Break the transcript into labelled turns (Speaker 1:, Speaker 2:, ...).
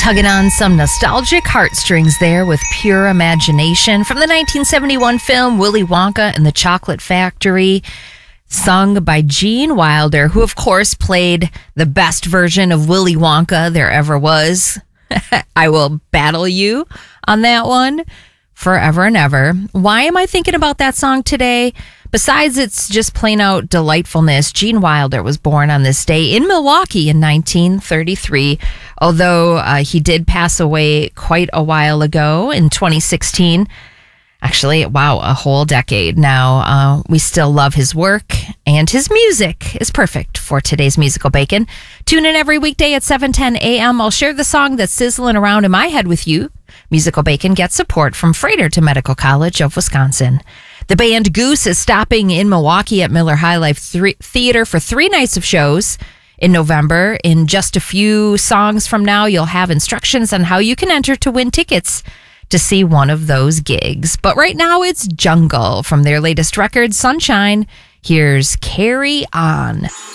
Speaker 1: Tugging on some nostalgic heartstrings there with Pure Imagination from the 1971 film Willy Wonka and the Chocolate Factory, sung by Gene Wilder, who of course played the best version of Willy Wonka there ever was. I will battle you on that one forever and ever. Why am I thinking about that song today? Besides its just plain out delightfulness, Gene Wilder was born on this day in Milwaukee in 1933, although he did pass away quite a while ago in 2016. Actually, wow, a whole decade now. We still love his work, and his music is perfect for today's Musical Bacon. Tune in every weekday at 7:10 a.m. I'll share the song that's sizzling around in my head with you. Musical Bacon gets support from Froedtert Medical College of Wisconsin. The band Goose is stopping in Milwaukee at Miller High Life Theater for 3 nights of shows in November. In just a few songs from now, you'll have instructions on how you can enter to win tickets to see one of those gigs. But right now, it's Jungle from their latest record, Sunshine. Here's Carry On.